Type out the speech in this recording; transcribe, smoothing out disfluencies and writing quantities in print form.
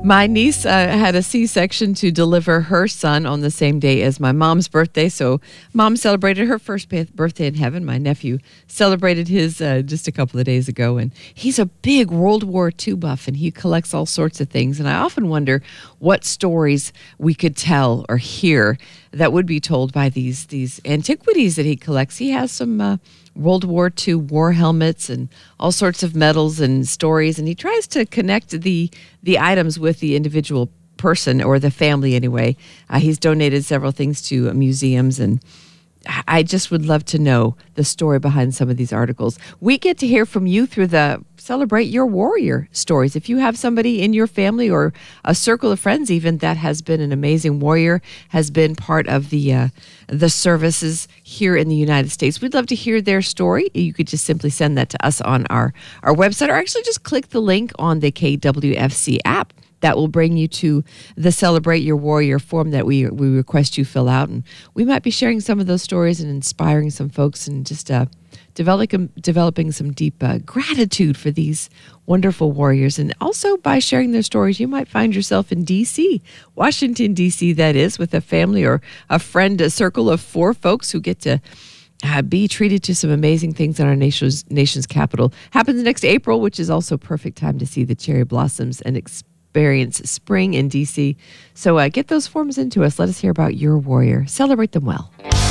My niece had a C-section to deliver her son on the same day as my mom's birthday. So mom celebrated her first birthday in heaven. My nephew celebrated his just a couple of days ago. And he's a big World War II buff, and he collects all sorts of things. And I often wonder what stories we could tell or hear that would be told by these antiquities that he collects. He has some World War II war helmets and all sorts of medals and stories, and he tries to connect the items with the individual person or the family anyway. He's donated several things to museums, and I just would love to know the story behind some of these articles. We get to hear from you through the Celebrate Your Warrior stories. If you have somebody in your family or a circle of friends even that has been an amazing warrior, has been part of the services here in the United States, we'd love to hear their story. You could just simply send that to us on our website, or actually just click the link on the KWFC app. That will bring you to the Celebrate Your Warrior form that we request you fill out. And we might be sharing some of those stories and inspiring some folks and just developing some deep gratitude for these wonderful warriors. And also by sharing their stories, you might find yourself in D.C., Washington, D.C., that is, with a family or a friend, a circle of 4 folks who get to be treated to some amazing things in our nation's capital. Happens next April, which is also a perfect time to see the cherry blossoms and experience spring in D.C. So get those forms into us. Let us hear about your warrior. Celebrate them well.